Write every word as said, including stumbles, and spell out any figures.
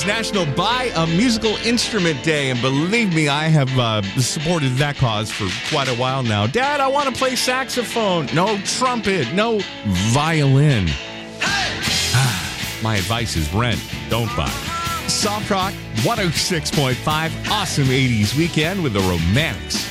is National Buy a Musical Instrument Day, and believe me, I have uh, supported that cause for quite a while now. Dad, I want to play saxophone. No trumpet. No violin. Hey! My advice is rent. Don't buy. Soft Rock one oh six point five. Awesome eighties weekend with the Romantics.